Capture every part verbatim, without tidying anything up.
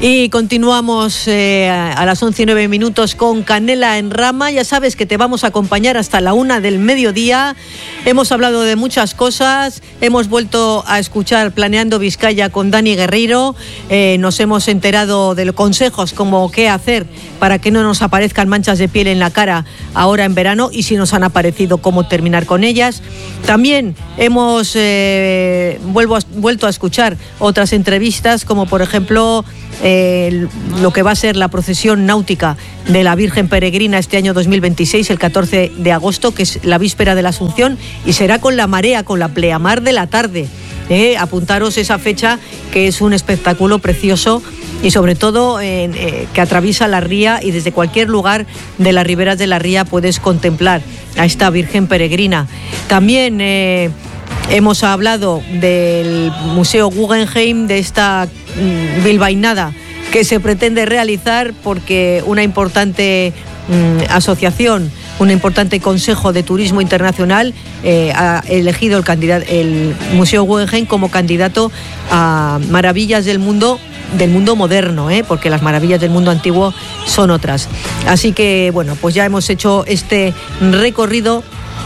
Y continuamos eh, a las once y nueve minutos con Canela en Rama. Ya sabes que te vamos a acompañar hasta la una del mediodía. Hemos hablado de muchas cosas. Hemos vuelto a escuchar Planeando Vizcaya con Dani Guerreiro. Eh, nos hemos enterado de los consejos como qué hacer para que no nos aparezcan manchas de piel en la cara ahora en verano, y si nos han aparecido, cómo terminar con ellas. También hemos eh, vuelvo a, vuelto a escuchar otras entrevistas, como por ejemplo eh, lo que va a ser la procesión náutica de la Virgen Peregrina este año dos mil veintiséis, el catorce de agosto, que es la víspera de la Asunción, y será con la marea, con la pleamar de la tarde. Eh, apuntaros esa fecha, que es un espectáculo precioso, y sobre todo eh, eh, que atraviesa la ría, y desde cualquier lugar de las riberas de la ría puedes contemplar a esta Virgen Peregrina. También eh, hemos hablado del Museo Guggenheim, de esta mm, bilbainada que se pretende realizar, porque una importante mm, asociación, un importante Consejo de Turismo Internacional eh, ha elegido el, candidato, el Museo Guggenheim como candidato a Maravillas del Mundo, del mundo moderno, ¿eh? porque las maravillas del mundo antiguo son otras. Así que, bueno, pues ya hemos hecho este recorrido,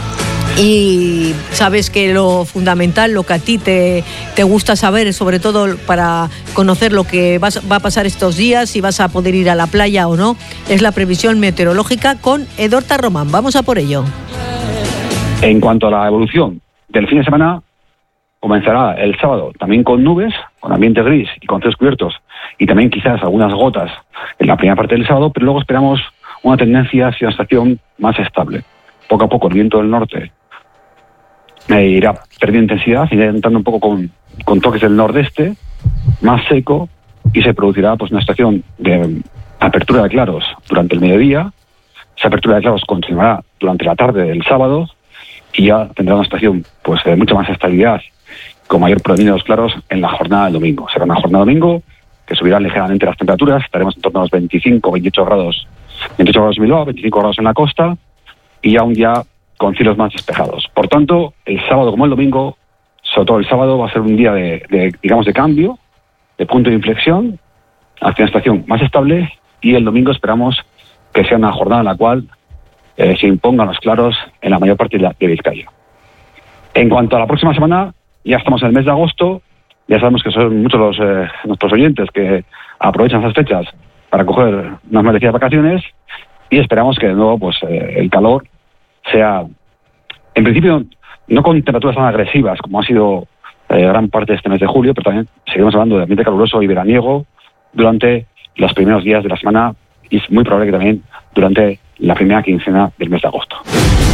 y sabes que lo fundamental, lo que a ti te, te gusta saber, sobre todo para conocer lo que vas, va a pasar estos días, si vas a poder ir a la playa o no, es la previsión meteorológica con Edorta Román. Vamos a por ello. En cuanto a la evolución del fin de semana, comenzará el sábado también con nubes, con ambiente gris y con cielos cubiertos, y también quizás algunas gotas en la primera parte del sábado, pero luego esperamos una tendencia hacia una estación más estable. Poco a poco el viento del norte eh, irá perdiendo intensidad, irá entrando un poco con, con toques del nordeste, más seco, y se producirá pues una estación de apertura de claros durante el mediodía. Esa apertura de claros continuará durante la tarde del sábado, y ya tendrá una estación pues de mucha más estabilidad, con mayor predominio de los claros en la jornada del domingo. Será una jornada domingo que subirá ligeramente las temperaturas, estaremos en torno a los veinticinco, veintiocho grados, veintiocho grados en Bilbao, veinticinco grados en la costa, y ya un día con cielos más despejados. Por tanto, el sábado como el domingo, sobre todo el sábado, va a ser un día de, de digamos, de cambio, de punto de inflexión, hacia una estación más estable, y el domingo esperamos que sea una jornada en la cual eh, se impongan los claros en la mayor parte de, la, de Vizcaya. En cuanto a la próxima semana, ya estamos en el mes de agosto, ya sabemos que son muchos los eh, nuestros oyentes que aprovechan esas fechas para coger unas merecidas vacaciones, y esperamos que de nuevo pues eh, el calor sea, en principio, no con temperaturas tan agresivas como ha sido eh, gran parte de este mes de julio, pero también seguimos hablando de ambiente caluroso y veraniego durante los primeros días de la semana, y es muy probable que también durante la primera quincena del mes de agosto.